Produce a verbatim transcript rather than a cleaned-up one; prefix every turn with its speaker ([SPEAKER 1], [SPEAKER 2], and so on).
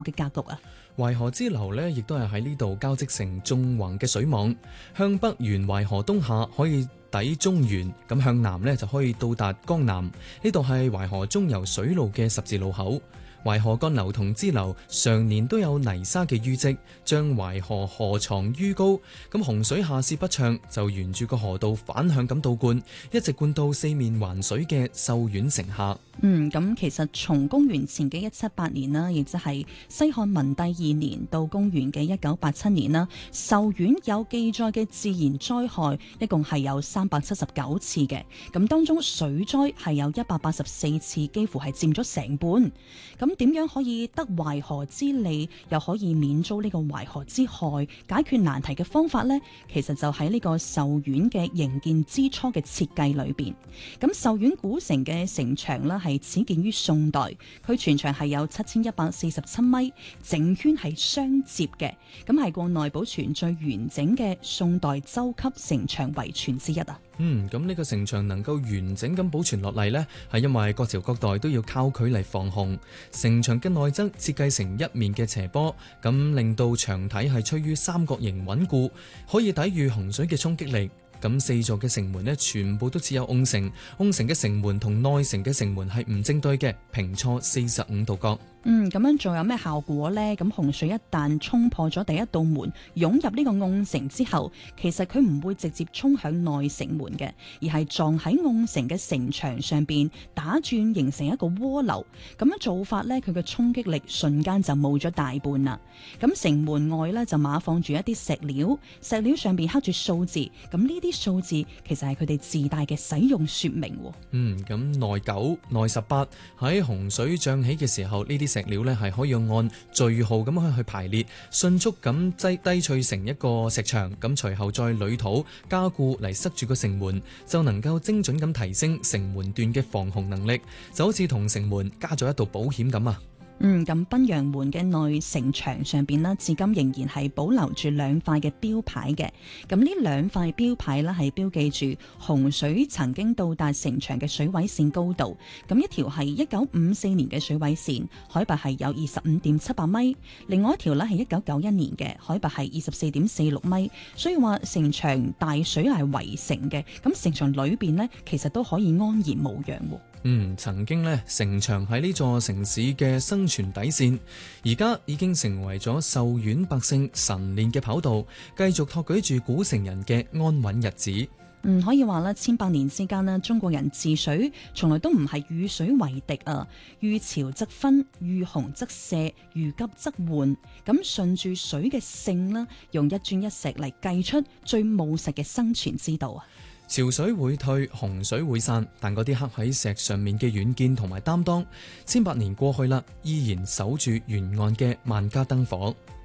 [SPEAKER 1] 嘅格局啊。
[SPEAKER 2] 淮河支流呢，亦都係喺呢度交織成縱橫嘅水網，向北沿淮河東下可以抵中原，咁向南呢就可以到達江南。呢度係淮河中游水路嘅十字路口。淮河幹流同支流常年都有泥沙嘅淤積，將淮河河床淤高，咁洪水下泄不暢，就沿住個河道反向咁倒灌，一直灌到四面環水嘅秀苑城下。
[SPEAKER 1] 嗯，咁其實從公元前嘅一七八年啦，亦即係西漢文帝二年到公元嘅一九八七年啦，秀苑有記載嘅自然災害一共係有三百七十九次嘅，咁當中水災係有一百八十四次，幾乎係佔咗成半。咁點樣可以得淮河之利，又可以免遭呢個淮河之害，解決難題嘅方法呢？其實就喺呢個秀苑嘅營建之初嘅設計裏邊。咁秀苑古城嘅城牆呢，係始建於宋代，佢全長係有七千一百四十七米，整圈係相接嘅，咁係國內保存最完整嘅宋代洲級城牆遺存之一啊。
[SPEAKER 2] 嗯，咁呢個城牆能夠完整咁保存落嚟呢，係因為各朝各代都要靠佢嚟防洪。城牆嘅內側設計成一面嘅斜坡，咁令到牆體係趨於三角形穩固，可以抵禦洪水嘅衝擊力。咁四座嘅城門呢，全部都設有甕城，甕城嘅城門同內城嘅城門係唔正對嘅，平錯四十五度角。
[SPEAKER 1] 嗯，咁樣做有咩效果呢？咁洪水一旦衝破咗第一道門，湧入呢個甕城之後，其實佢唔會直接衝向內城門嘅，而係撞喺甕城嘅城牆上邊打轉，形成一個渦流。咁樣做法呢，佢嘅衝擊力瞬間就冇咗大半啦。咁城門外呢，就碼放住一啲石料，石料上邊刻住數字。咁呢啲數字其實係佢哋自帶嘅使用說明。
[SPEAKER 2] 嗯，咁內九、內十八喺洪水漲起嘅時候，呢啲石料呢係可以按序號咁去排列，迅速咁擠低淬成一個石牆，咁隨後再壘土加固嚟塞住個城門，就能夠精準咁提升城門段嘅防洪能力，就好似同城門加咗一道保險咁啊。
[SPEAKER 1] 嗯，咁賓陽門嘅內城牆上邊呢，至今仍然係保留住兩塊嘅標牌嘅。咁呢兩塊標牌呢，係標記住洪水曾經到達城牆嘅水位線高度。咁一條係一九五四年嘅水位線，海拔係有二十五點七八米；另外一條呢係一九九一年嘅，海拔係二十四點四六米。所以話城牆大水係圍城嘅，咁城牆裏邊呢，其實都可以安然無恙。
[SPEAKER 2] 嗯，曾經呢，城牆喺呢座城市嘅生存底線，而家已經成為咗秀苑百姓晨練嘅跑道，繼續托舉住古城人嘅安穩日子。
[SPEAKER 1] 嗯，可以話啦，千百年之間呢，中國人治水從來都唔係與水為敵啊，遇潮則分，遇洪則瀉，遇急則緩。咁順住水嘅性啦，用一磚一石嚟計出最務實嘅生存之道啊！
[SPEAKER 2] 潮水會退，洪水會散，但嗰啲刻喺石上面嘅遠見同埋擔當，千百年過去啦，依然守住沿岸嘅萬家燈火。